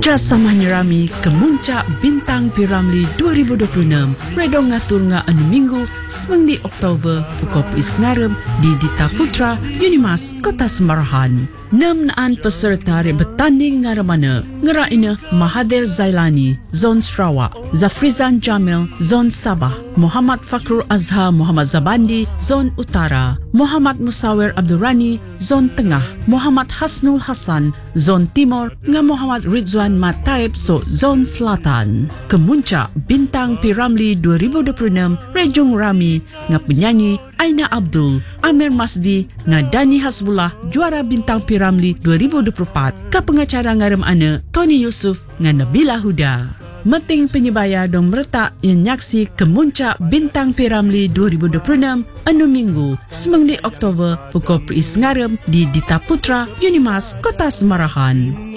Jasamah Nyerami Kemuncak Bintang Piramli 2026 redong ngatur nga anu minggu semang di Oktober pukul isngarem di Dita Putra Unimas Kota Semarahan. 6 naan peserta bertanding ngaramana ngeraina Mahathir Zailani Zon Sarawak, Zafrizan Jamil Zon Sabah, Muhammad Fakrul Azhar Muhammad Zabandi Zon Utara, Muhammad Musawir Abdurrani Zon Tengah, Muhammad Hasnul Hasan Zon Timur nga Muhammad Ridzuan Mataib so Zon Selatan. Kemuncak Bintang Piramli 2026 rejung rami nga penyanyi Aina Abdul, Amir Masdi nga Dani Hasbullah juara Bintang Piramli 2024 ka pengacara ngarem ana Tony Yusuf nga Nabila Huda. Meting penyebaya dong meretak yang nyaksi Kemuncak Bintang Piramli 2026 anu minggu semang di Oktober pukul peris ngarem di Dita Putra Unimas Kota Semarahan.